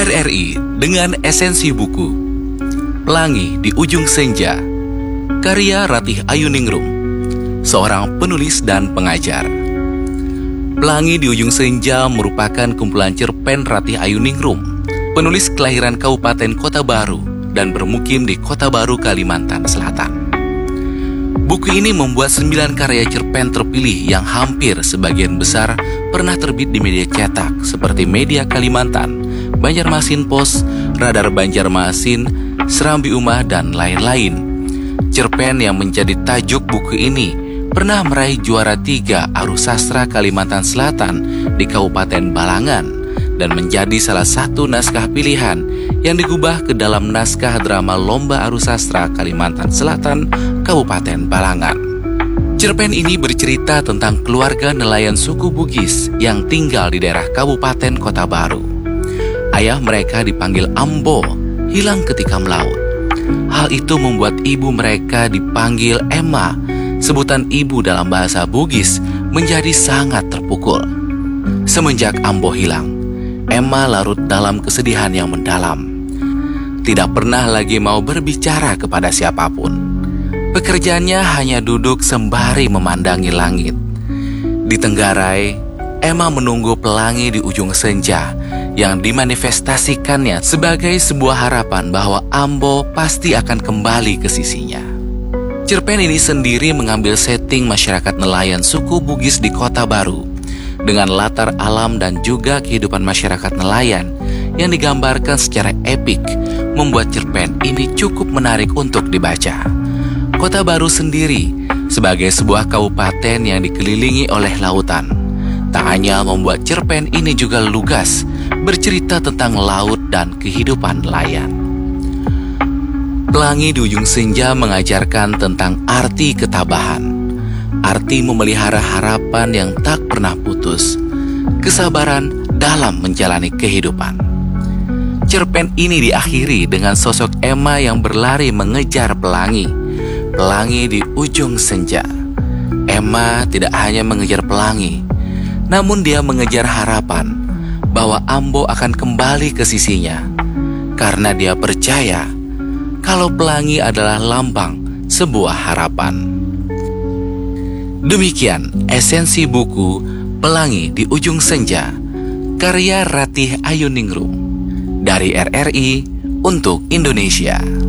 RRI dengan esensi buku Pelangi di Ujung Senja, karya Ratih Ayuningrum, seorang penulis dan pengajar. Pelangi di Ujung Senja merupakan kumpulan cerpen Ratih Ayuningrum, penulis kelahiran Kabupaten Kota Baru dan bermukim di Kota Baru, Kalimantan Selatan. Buku ini membuat 9 karya cerpen terpilih yang hampir sebagian besar pernah terbit di media cetak seperti Media Kalimantan, Banjarmasin Pos, Radar Banjarmasin, Serambi Umah, dan lain-lain. Cerpen yang menjadi tajuk buku ini pernah meraih juara 3 Arus Sastra Kalimantan Selatan di Kabupaten Balangan dan menjadi salah satu naskah pilihan yang digubah ke dalam naskah drama Lomba Arus Sastra Kalimantan Selatan Kabupaten Balangan. Cerpen ini bercerita tentang keluarga nelayan suku Bugis yang tinggal di daerah Kabupaten Kota Baru. Ayah mereka dipanggil Ambo, hilang ketika melaut. Hal itu membuat ibu mereka dipanggil Emma. Sebutan ibu dalam bahasa Bugis menjadi sangat terpukul. Semenjak Ambo hilang, Emma larut dalam kesedihan yang mendalam. Tidak pernah lagi mau berbicara kepada siapapun. Pekerjaannya hanya duduk sembari memandangi langit. Di Tenggarai, Emma menunggu pelangi di ujung senja yang dimanifestasikannya sebagai sebuah harapan bahwa Ambo pasti akan kembali ke sisinya. Cerpen ini sendiri mengambil setting masyarakat nelayan suku Bugis di Kota Baru dengan latar alam dan juga kehidupan masyarakat nelayan yang digambarkan secara epik, membuat cerpen ini cukup menarik untuk dibaca. Kota Baru sendiri sebagai sebuah kabupaten yang dikelilingi oleh lautan, tak hanya membuat cerpen ini juga lugas bercerita tentang laut dan kehidupan nelayan. Pelangi di Ujung Senja mengajarkan tentang arti ketabahan, arti memelihara harapan yang tak pernah putus, kesabaran dalam menjalani kehidupan. Cerpen ini diakhiri dengan sosok Emma yang berlari mengejar pelangi. Pelangi di ujung senja. Emma tidak hanya mengejar pelangi, namun dia mengejar harapan bahwa Ambo akan kembali ke sisinya, karena dia percaya kalau pelangi adalah lambang sebuah harapan. Demikian esensi buku Pelangi di Ujung Senja, karya Ratih Ayuningrum, dari RRI untuk Indonesia.